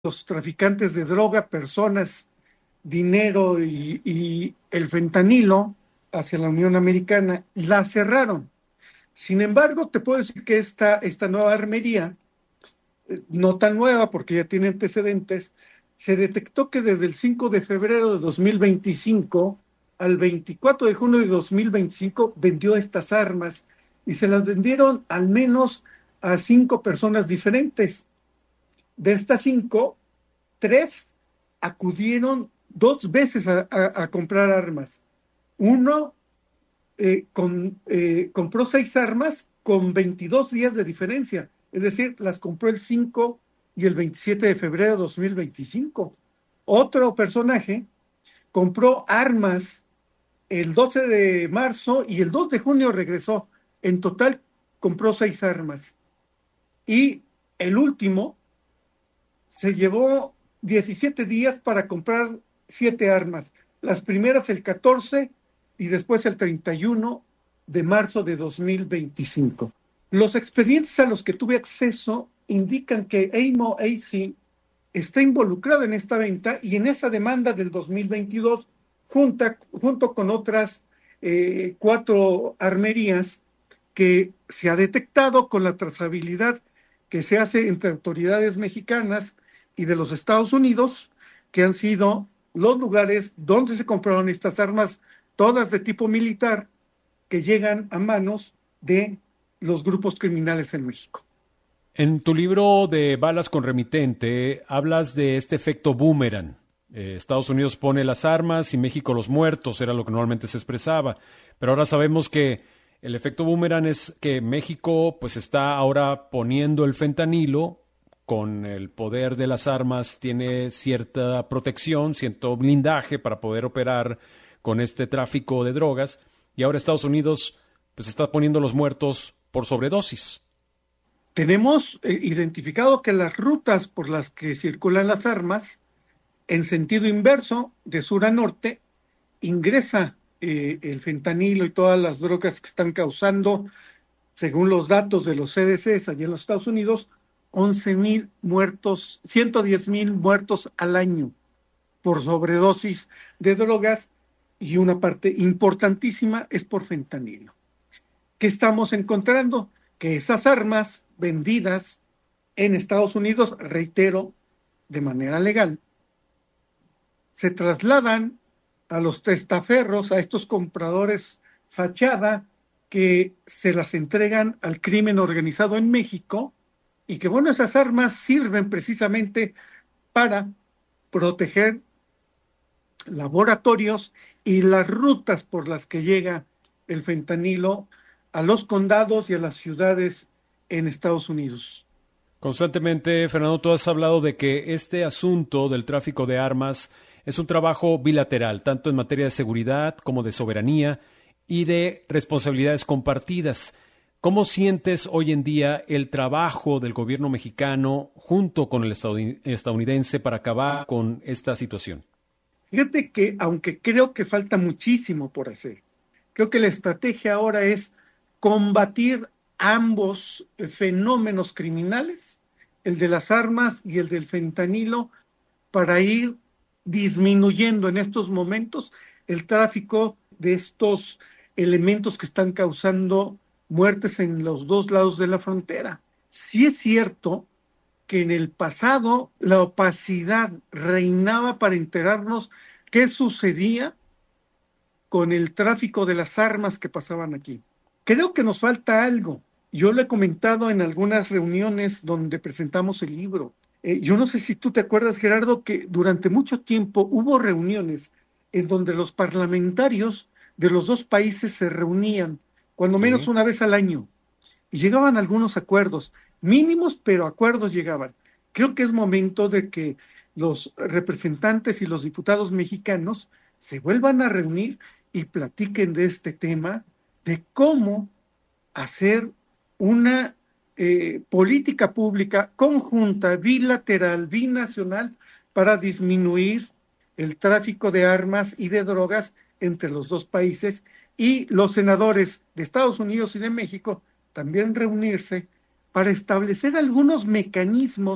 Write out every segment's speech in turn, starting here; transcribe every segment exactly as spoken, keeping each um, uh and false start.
los traficantes de droga, personas, dinero y, y el fentanilo hacia la Unión Americana, la cerraron. Sin embargo, te puedo decir que esta, esta nueva armería, eh, no tan nueva porque ya tiene antecedentes, se detectó que desde el cinco de febrero de dos mil veinticinco al veinticuatro de junio de dos mil veinticinco vendió estas armas y se las vendieron al menos a cinco personas diferentes. De estas cinco, tres acudieron dos veces a, a, a comprar armas. Uno eh, con, eh, compró seis armas con veintidós días de diferencia, es decir, las compró el cinco y el veintisiete de febrero de dos mil veinticinco. Otro personaje compró armas el doce de marzo y el dos de junio regresó. En total compró seis armas. Y el último se llevó diecisiete días para comprar siete armas. Las primeras el catorce y después el treinta y uno de marzo de dos mil veinticinco. Los expedientes a los que tuve acceso indican que Amo A C está involucrado en esta venta y en esa demanda del dos mil veintidós, junta, junto con otras eh, cuatro armerías que se ha detectado con la trazabilidad que se hace entre autoridades mexicanas y de los Estados Unidos, que han sido los lugares donde se compraron estas armas, todas de tipo militar, que llegan a manos de los grupos criminales en México. En tu libro de Balas con Remitente hablas de este efecto boomerang. Eh, Estados Unidos pone las armas y México los muertos, era lo que normalmente se expresaba. Pero ahora sabemos que el efecto boomerang es que México pues está ahora poniendo el fentanilo. Con el poder de las armas tiene cierta protección, cierto blindaje para poder operar con este tráfico de drogas. Y ahora Estados Unidos pues está poniendo los muertos por sobredosis. Tenemos eh, identificado que las rutas por las que circulan las armas, en sentido inverso, de sur a norte, ingresa eh, el fentanilo y todas las drogas que están causando, según los datos de los C D Cs allá en los Estados Unidos, once mil muertos, ciento diez mil muertos al año por sobredosis de drogas, y una parte importantísima es por fentanilo. ¿Qué estamos encontrando? Que esas armas vendidas en Estados Unidos, reitero, de manera legal, se trasladan a los testaferros, a estos compradores fachada, que se las entregan al crimen organizado en México, y que, bueno, esas armas sirven precisamente para proteger laboratorios y las rutas por las que llega el fentanilo a los condados y a las ciudades en Estados Unidos. Constantemente, Fernando, tú has hablado de que este asunto del tráfico de armas es un trabajo bilateral, tanto en materia de seguridad como de soberanía y de responsabilidades compartidas. ¿Cómo sientes hoy en día el trabajo del gobierno mexicano junto con el estadounidense para acabar con esta situación? Fíjate que, aunque creo que falta muchísimo por hacer, creo que la estrategia ahora es combatir ambos fenómenos criminales, el de las armas y el del fentanilo, para ir disminuyendo en estos momentos el tráfico de estos elementos que están causando muertes en los dos lados de la frontera. Sí es cierto que en el pasado la opacidad reinaba para enterarnos qué sucedía con el tráfico de las armas que pasaban aquí. Creo que nos falta algo. Yo lo he comentado en algunas reuniones donde presentamos el libro. Eh, yo no sé si tú te acuerdas, Gerardo, que durante mucho tiempo hubo reuniones en donde los parlamentarios de los dos países se reunían, cuando Sí. menos una vez al año, y llegaban algunos acuerdos, mínimos, pero acuerdos llegaban. Creo que es momento de que los representantes y los diputados mexicanos se vuelvan a reunir y platiquen de este tema, de cómo hacer una eh, política pública conjunta, bilateral, binacional, para disminuir el tráfico de armas y de drogas entre los dos países, y los senadores de Estados Unidos y de México también reunirse para establecer algunos mecanismos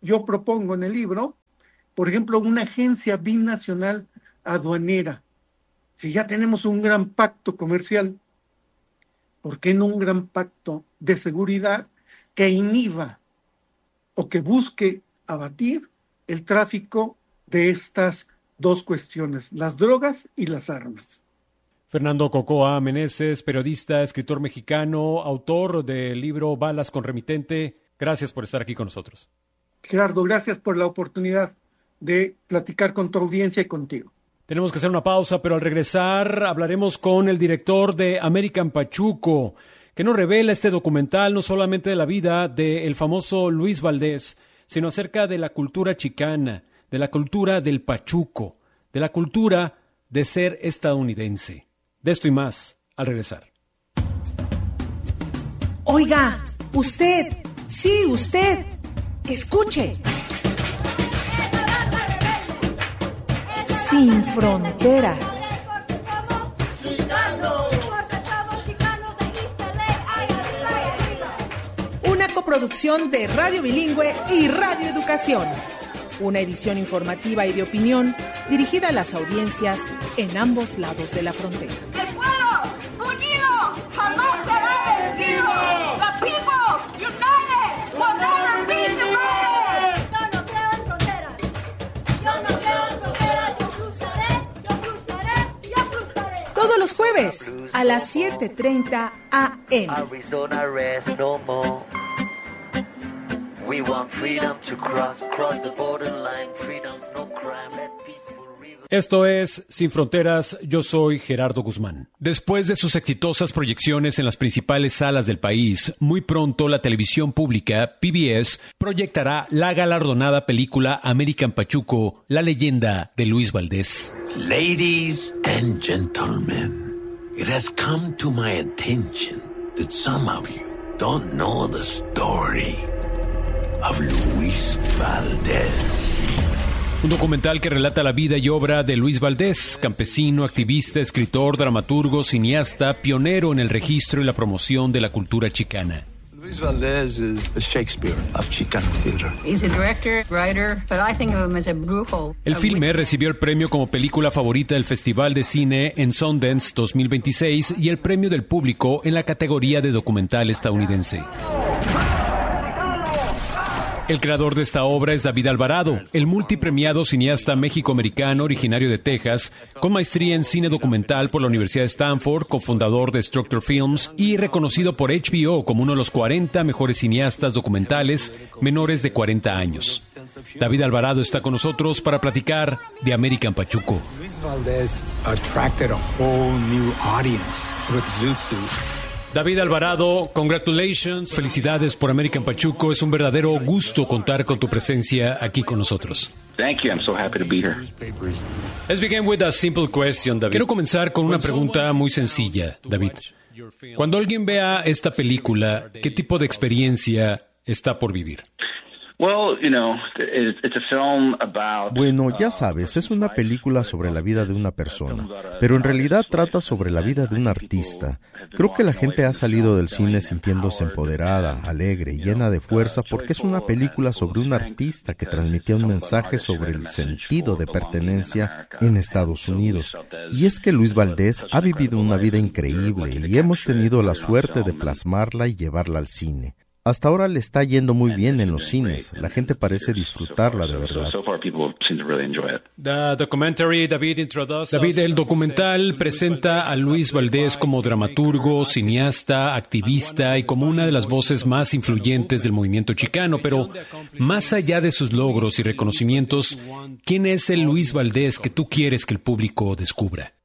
yo propongo en el libro, por ejemplo, una agencia binacional aduanera. Si ya tenemos un gran pacto comercial, ¿por qué no un gran pacto de seguridad que inhiba o que busque abatir el tráfico de estas dos cuestiones, las drogas y las armas? Fernando Cocoa Meneses, periodista, escritor mexicano, autor del libro Balas con Remitente. Gracias por estar aquí con nosotros. Gerardo, gracias por la oportunidad de platicar con tu audiencia y contigo. Tenemos que hacer una pausa, pero al regresar hablaremos con el director de American Pachuco, que nos revela este documental no solamente de la vida del famoso Luis Valdés, sino acerca de la cultura chicana, de la cultura del Pachuco, de la cultura de ser estadounidense. De esto y más, al regresar. Oiga, usted, sí, usted, escuche. Sin fronteras. Una coproducción de Radio Bilingüe y Radio Educación. Una edición informativa y de opinión dirigida a las audiencias en ambos lados de la frontera. ¡El pueblo unido jamás será vencido! ¡The people united will never be divided! Yo no creo en fronteras. Yo no creo en fronteras. Yo cruzaré, yo cruzaré, yo cruzaré. Todos los jueves a las siete treinta a eme. Arizona rest no more. We want freedom to cross, cross the borderline. Freedom's no crime, let peaceful river. Esto es Sin Fronteras, yo soy Gerardo Guzmán. Después de sus exitosas proyecciones en las principales salas del país, muy pronto la televisión pública, P B S, proyectará la galardonada película American Pachuco, la leyenda de Luis Valdés. Ladies and gentlemen, it has come to my attention that some of you don't know the story of Luis Valdés. Un documental que relata la vida y obra de Luis Valdés, campesino, activista, escritor, dramaturgo, cineasta, pionero en el registro y la promoción de la cultura chicana. Luis Valdés is the Shakespeare of Chicano theater. He's a director, writer, but I think of him as a brujo. El filme recibió el premio como película favorita del Festival de Cine en Sundance dos mil veintiséis y el premio del público en la categoría de documental estadounidense. El creador de esta obra es David Alvarado, el multipremiado cineasta méxico-americano originario de Texas, con maestría en cine documental por la Universidad de Stanford, cofundador de Structure Films y reconocido por H B O como uno de los cuarenta mejores cineastas documentales menores de cuarenta años. David Alvarado está con nosotros para platicar de American Pachuco. Luis Valdés attracted a whole new audience with Zoot Suit. David Alvarado, congratulations, felicidades por American Pachuco. Es un verdadero gusto contar con tu presencia aquí con nosotros. Thank you. I'm so happy to be here. Let's begin with a simple question, David. Quiero comenzar con una pregunta muy sencilla, David. Cuando alguien vea esta película, ¿qué tipo de experiencia está por vivir? Bueno, ya sabes, es una película sobre la vida de una persona, pero en realidad trata sobre la vida de un artista. Creo que la gente ha salido del cine sintiéndose empoderada, alegre y llena de fuerza porque es una película sobre un artista que transmitía un mensaje sobre el sentido de pertenencia en Estados Unidos. Y es que Luis Valdés ha vivido una vida increíble y hemos tenido la suerte de plasmarla y llevarla al cine. Hasta ahora le está yendo muy bien en los cines. La gente parece disfrutarla de verdad. David, el documental presenta a Luis Valdés como dramaturgo, cineasta, activista y como una de las voces más influyentes del movimiento chicano. Pero más allá de sus logros y reconocimientos, ¿quién es el Luis Valdés que tú quieres que el público descubra?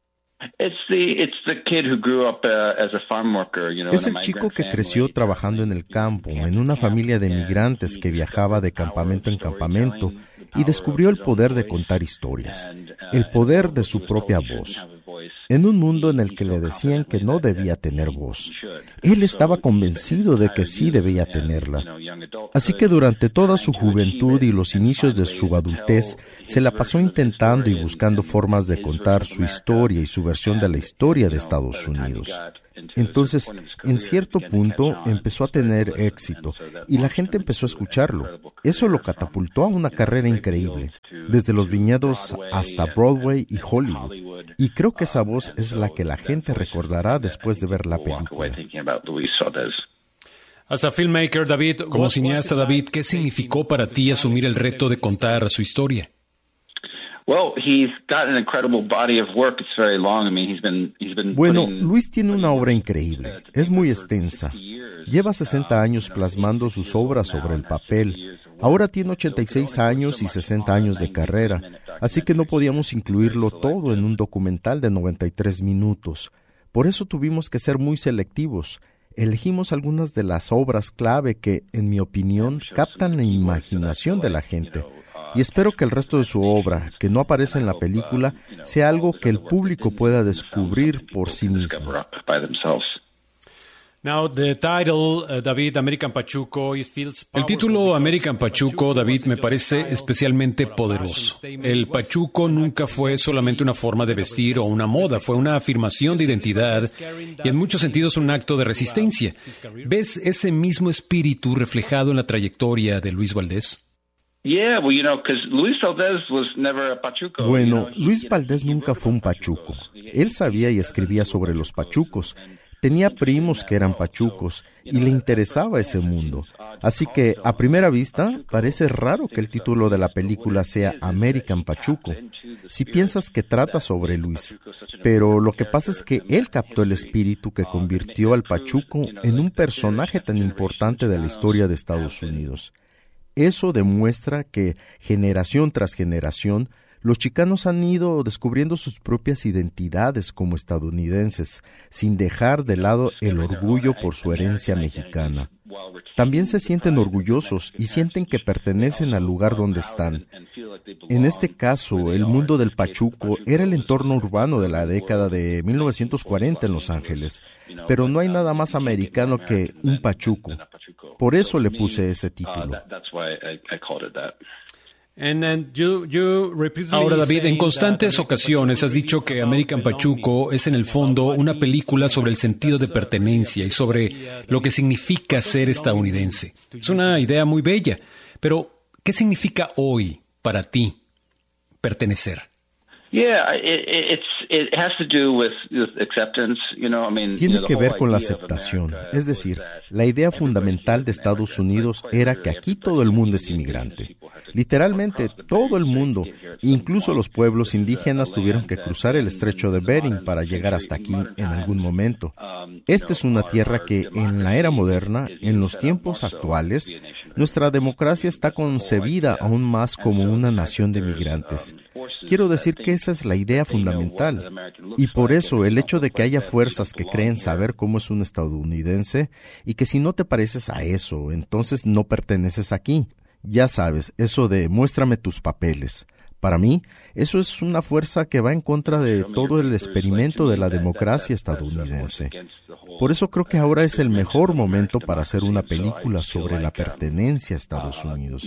Es el chico que creció trabajando en el campo, en una familia de migrantes que viajaba de campamento en campamento y descubrió el poder de contar historias, el poder de su propia voz. En un mundo en el que le decían que no debía tener voz, él estaba convencido de que sí debía tenerla. Así que durante toda su juventud y los inicios de su adultez, se la pasó intentando y buscando formas de contar su historia y su versión de la historia de Estados Unidos. Entonces, en cierto punto, empezó a tener éxito y la gente empezó a escucharlo. Eso lo catapultó a una carrera increíble, desde los viñedos hasta Broadway y Hollywood. Y creo que esa voz es la que la gente recordará después de ver la película. As a filmmaker, David, como cineasta, David, ¿qué significó para ti asumir el reto de contar su historia? Bueno, Luis tiene una obra increíble, es muy extensa. Lleva sesenta años plasmando sus obras sobre el papel. Ahora tiene ochenta y seis años y sesenta años de carrera, así que no podíamos incluirlo todo en un documental de noventa y tres minutos. Por eso tuvimos que ser muy selectivos. Elegimos algunas de las obras clave que, en mi opinión, captan la imaginación de la gente. Y espero que el resto de su obra, que no aparece en la película, sea algo que el público pueda descubrir por sí mismo. Now, the title, uh, David, American Pachuco, it feels El título American Pachuco, David, me parece especialmente poderoso. El pachuco nunca fue solamente una forma de vestir o una moda, fue una afirmación de identidad y en muchos sentidos un acto de resistencia. ¿Ves ese mismo espíritu reflejado en la trayectoria de Luis Valdés? Bueno, Luis Valdés nunca fue un pachuco. Él sabía y escribía sobre los pachucos. Tenía primos que eran pachucos y le interesaba ese mundo. Así que, a primera vista, parece raro que el título de la película sea American Pachuco, si piensas que trata sobre Luis. Pero lo que pasa es que él captó el espíritu que convirtió al pachuco en un personaje tan importante de la historia de Estados Unidos. Eso demuestra que, generación tras generación, los chicanos han ido descubriendo sus propias identidades como estadounidenses, sin dejar de lado el orgullo por su herencia mexicana. También se sienten orgullosos y sienten que pertenecen al lugar donde están. En este caso, el mundo del pachuco era el entorno urbano de la década de mil novecientos cuarenta en Los Ángeles, pero no hay nada más americano que un pachuco. Por eso le puse ese título. Ahora, David, en constantes ocasiones has dicho que American Pachuco es en el fondo una película sobre el sentido de pertenencia y sobre lo que significa ser estadounidense. Es una idea muy bella, pero ¿qué significa hoy para ti pertenecer? Tiene que ver con la aceptación. Es decir, la idea fundamental de Estados Unidos era que aquí todo el mundo es inmigrante. Literalmente todo el mundo, incluso los pueblos indígenas, tuvieron que cruzar el estrecho de Bering para llegar hasta aquí en algún momento. Esta es una tierra que en la era moderna, en los tiempos actuales, nuestra democracia está concebida aún más como una nación de migrantes. Quiero decir que esa es la idea fundamental, y por eso el hecho de que haya fuerzas que creen saber cómo es un estadounidense y que si no te pareces a eso, entonces no perteneces aquí. Ya sabes, eso de muéstrame tus papeles. Para mí, eso es una fuerza que va en contra de todo el experimento de la democracia estadounidense. Por eso creo que ahora es el mejor momento para hacer una película sobre la pertenencia a Estados Unidos.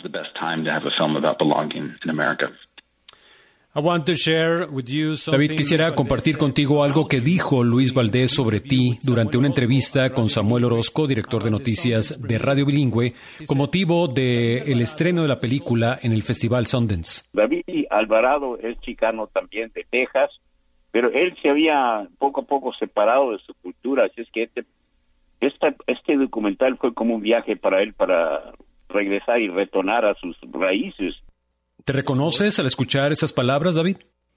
David, quisiera compartir contigo algo que dijo Luis Valdés sobre ti durante una entrevista con Samuel Orozco, director de noticias de Radio Bilingüe, con motivo del estreno de la película en el Festival Sundance. David Alvarado es chicano también de Texas, pero él se había poco a poco separado de su cultura, así es que este, este, este documental fue como un viaje para él para regresar y retornar a sus raíces. ¿Te reconoces al escuchar esas palabras, David?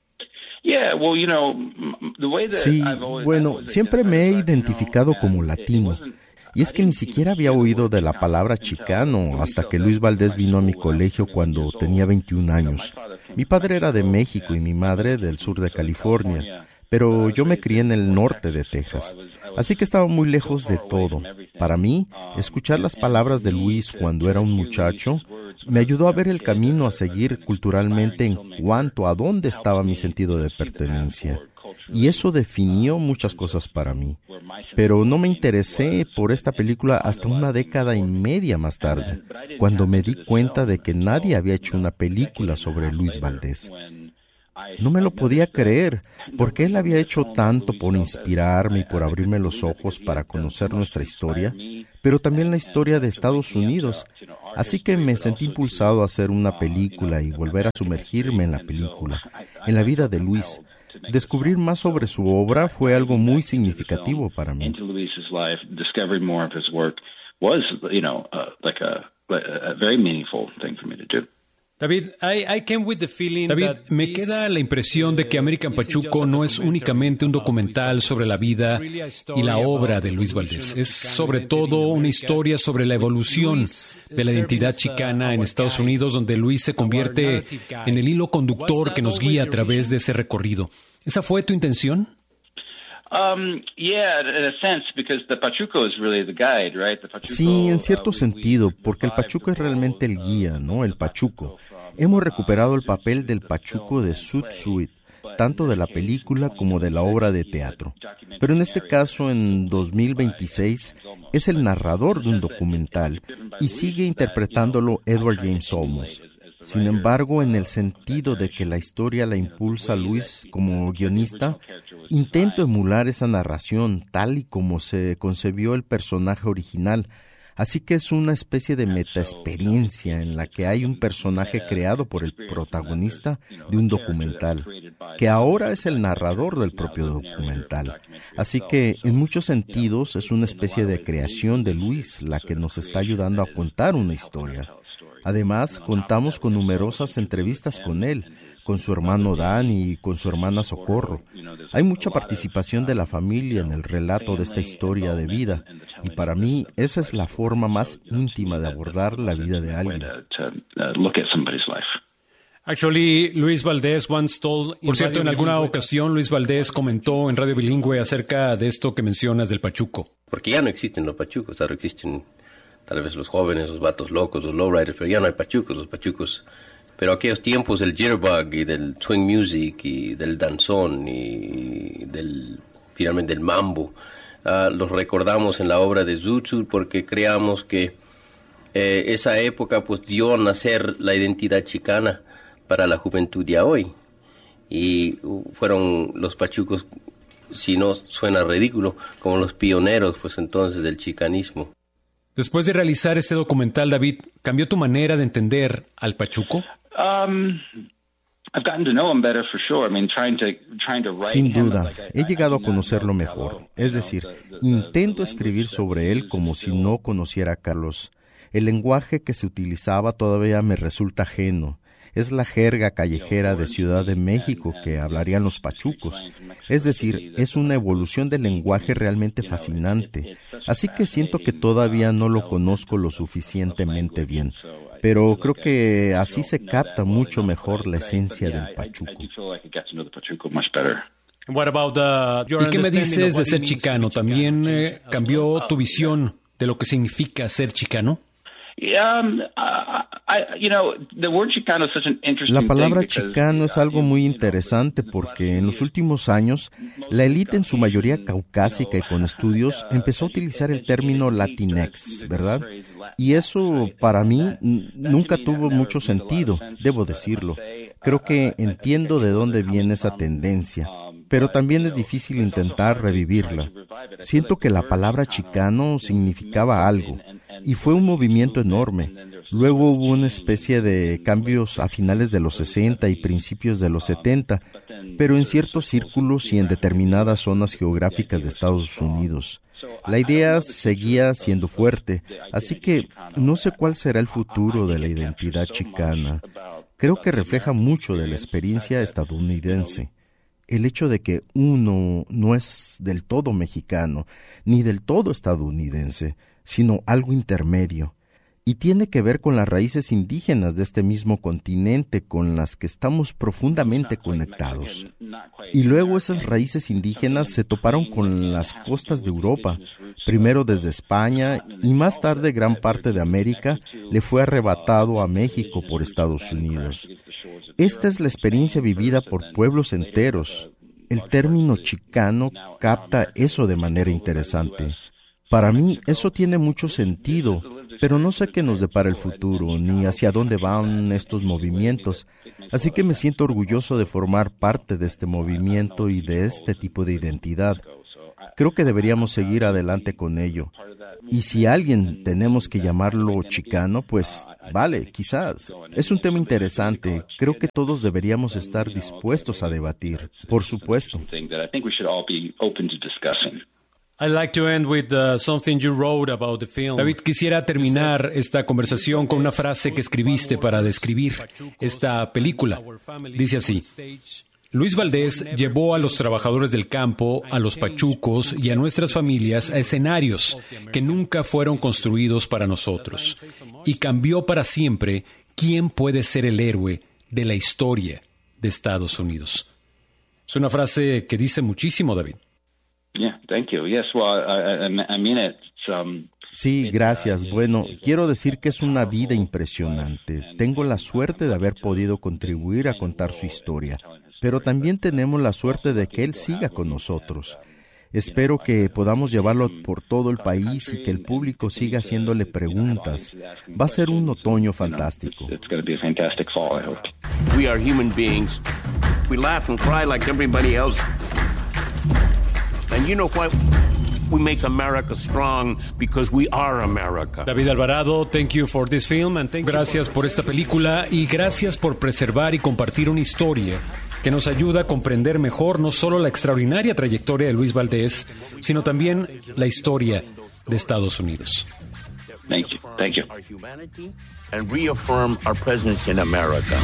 Sí, bueno, siempre me he identificado como latino. Y es que ni siquiera había oído de la palabra chicano hasta que Luis Valdés vino a mi colegio cuando tenía veintiún años. Mi padre era de México y mi madre del sur de California, pero yo me crié en el norte de Texas, así que estaba muy lejos de todo. Para mí, escuchar las palabras de Luis cuando era un muchacho me ayudó a ver el camino a seguir culturalmente en cuanto a dónde estaba mi sentido de pertenencia. y eso definió muchas cosas para mí. Pero no me interesé por esta película hasta una década y media más tarde, cuando me di cuenta de que nadie había hecho una película sobre Luis Valdés. No me lo podía creer, porque él había hecho tanto por inspirarme y por abrirme los ojos para conocer nuestra historia, pero también la historia de Estados Unidos. Así que me sentí impulsado a hacer una película y volver a sumergirme en la película, en la vida de Luis. Descubrir más sobre su obra fue algo muy significativo para mí. David, I, I came with the feeling David, me queda la impresión de que American Pachuco no es únicamente un documental sobre la vida y la obra de Luis Valdés. Es sobre todo una historia sobre la evolución de la identidad chicana en Estados Unidos, donde Luis se convierte en el hilo conductor que nos guía a través de ese recorrido. ¿Esa fue tu intención? Sí, en cierto sentido, porque el Pachuco es realmente el guía, ¿no? El Pachuco. Hemos recuperado el papel del Pachuco de Zoot Suit, tanto de la película como de la obra de teatro. Pero en este caso, en dos mil veintiséis, es el narrador de un documental y sigue interpretándolo Edward James Olmos. Sin embargo, en el sentido de que la historia la impulsa Luis como guionista, intento emular esa narración tal y como se concebió el personaje original. Así que es una especie de metaexperiencia en la que hay un personaje creado por el protagonista de un documental, que ahora es el narrador del propio documental. Así que, en muchos sentidos, es una especie de creación de Luis la que nos está ayudando a contar una historia. Además, contamos con numerosas entrevistas con él, con su hermano Dan y con su hermana Socorro. Hay mucha participación de la familia en el relato de esta historia de vida, y para mí esa es la forma más íntima de abordar la vida de alguien. Actually, Luis Valdés once told... Por cierto, en alguna ocasión Luis Valdés comentó en Radio Bilingüe acerca de esto que mencionas del Pachuco. Porque ya no existen los pachucos, ahora existen tal vez los jóvenes, los vatos locos, los lowriders, pero ya no hay pachucos, los pachucos. Pero aquellos tiempos del jitterbug y del swing music y del danzón y del, finalmente, del mambo, uh, los recordamos en la obra de Zoot Suit porque creamos que eh, esa época pues dio a nacer la identidad chicana para la juventud de hoy. Y uh, fueron los pachucos, si no suena ridículo, como los pioneros pues entonces del chicanismo. Después de realizar este documental, David, ¿cambió tu manera de entender al Pachuco? Sin duda, he llegado a conocerlo mejor. Es decir, intento escribir sobre él como si no conociera a Carlos. El lenguaje que se utilizaba todavía me resulta ajeno. Es la jerga callejera de Ciudad de México que hablarían los pachucos. Es decir, es una evolución del lenguaje realmente fascinante. Así que siento que todavía no lo conozco lo suficientemente bien. Pero creo que así se capta mucho mejor la esencia del Pachuco. ¿Y qué me dices de ser chicano? ¿También eh, cambió tu visión de lo que significa ser chicano? La palabra chicano es algo muy interesante porque en los últimos años la élite, en su mayoría caucásica y con estudios, empezó a utilizar el término Latinx, ¿verdad? Y eso para mí nunca tuvo mucho sentido, debo decirlo. Creo que entiendo de dónde viene esa tendencia, pero también es difícil intentar revivirla. Siento que la palabra chicano significaba algo, y fue un movimiento enorme. Luego hubo una especie de cambios a finales de los sesenta y principios de los setenta, pero en ciertos círculos y en determinadas zonas geográficas de Estados Unidos. La idea seguía siendo fuerte, así que no sé cuál será el futuro de la identidad chicana. Creo que refleja mucho de la experiencia estadounidense. El hecho de que uno no es del todo mexicano, ni del todo estadounidense, sino algo intermedio, y tiene que ver con las raíces indígenas de este mismo continente con las que estamos profundamente conectados. Y luego esas raíces indígenas se toparon con las costas de Europa, primero desde España y más tarde gran parte de América le fue arrebatado a México por Estados Unidos. Esta es la experiencia vivida por pueblos enteros. el término chicano capta eso de manera interesante. Para mí eso tiene mucho sentido, pero no sé qué nos depara el futuro, ni hacia dónde van estos movimientos, así que me siento orgulloso de formar parte de este movimiento y de este tipo de identidad. Creo que deberíamos seguir adelante con ello. Y si alguien tenemos que llamarlo chicano, pues vale, quizás. Es un tema interesante. Creo que todos deberíamos estar dispuestos a debatir, por supuesto. David, quisiera terminar esta conversación con una frase que escribiste para describir esta película. Dice así: Luis Valdés llevó a los trabajadores del campo, a los pachucos y a nuestras familias a escenarios que nunca fueron construidos para nosotros y cambió para siempre quién puede ser el héroe de la historia de Estados Unidos. Es una frase que dice muchísimo, David. Yeah, thank you. Yes, well, I, I, I mean it. Um... Sí, gracias. Bueno, quiero decir que es una vida impresionante. Tengo la suerte de haber podido contribuir a contar su historia, pero también tenemos la suerte de que él siga con nosotros. Espero que podamos llevarlo por todo el país y que el público siga haciéndole preguntas. Va a ser un otoño fantástico. We are human beings. We laugh and cry like everybody else. And you know what? We make America strong because we are America. David Alvarado, thank you for this film and thank gracias por esta película y gracias por preservar y compartir una historia que nos ayuda a comprender mejor no solo la extraordinaria trayectoria de Luis Valdés, sino también la historia de Estados Unidos. Thank you. Thank you. Our humanity and reaffirm our presence in America.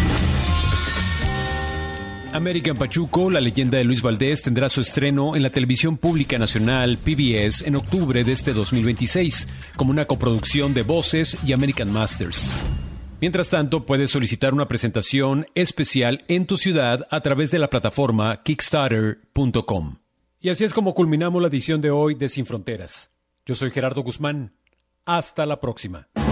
American Pachuco, la leyenda de Luis Valdés, tendrá su estreno en la televisión pública nacional P B S en octubre de este dos mil veintiséis, como una coproducción de Voces y American Masters. Mientras tanto, puedes solicitar una presentación especial en tu ciudad a través de la plataforma kickstarter punto com. Y así es como culminamos la edición de hoy de Sin Fronteras. Yo soy Gerardo Guzmán. Hasta la próxima.